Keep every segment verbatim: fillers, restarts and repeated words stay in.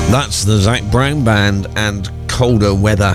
That's the Zac Brown Band and Colder Weather.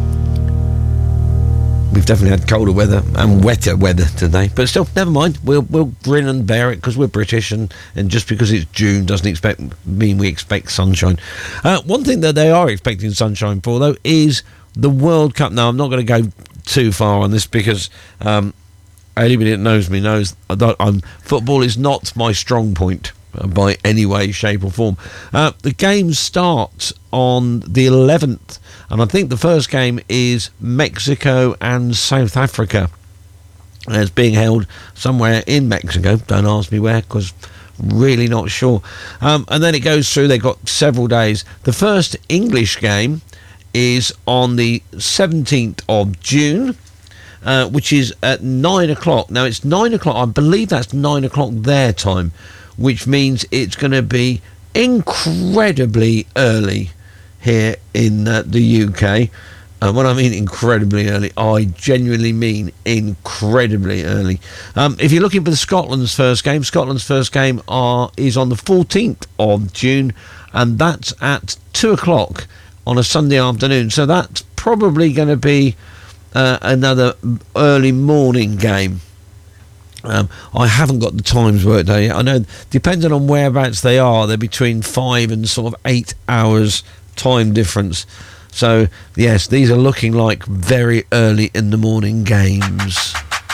We've definitely had colder weather and wetter weather today, but still, never mind. We'll we'll grin and bear it because we're British, and, and just because it's June doesn't expect mean we expect sunshine. Uh, one thing that they are expecting sunshine for, though, is the World Cup. Now, I'm not going to go too far on this because um, anybody that knows me knows that I'm, football is not my strong point by any way, shape or form. Uh, the games start on the eleventh, and I think the first game is Mexico and South Africa. It's being held somewhere in Mexico. Don't ask me where, because really not sure. Um, and then it goes through. They've got several days. The first English game is on the seventeenth of June, uh, which is at nine o'clock. Now, it's nine o'clock. I believe that's nine o'clock their time, which means it's going to be incredibly early here in uh, the U K. And when I mean incredibly early, I genuinely mean incredibly early. Um, if you're looking for the Scotland's first game, Scotland's first game are, is on the fourteenth of June, and that's at two o'clock on a Sunday afternoon. So that's probably going to be uh, another early morning game. Um, I haven't got the times worked out yet. I know, depending on whereabouts they are, they're between five and sort of eight hours time difference. So, yes, these are looking like very early in the morning games.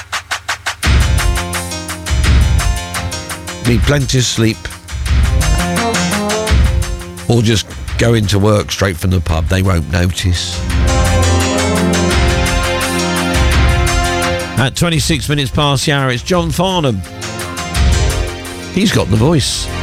Need plenty of sleep. Or just go into work straight from the pub. They won't notice. At twenty-six minutes past the hour, it's John Farnham. He's got the voice.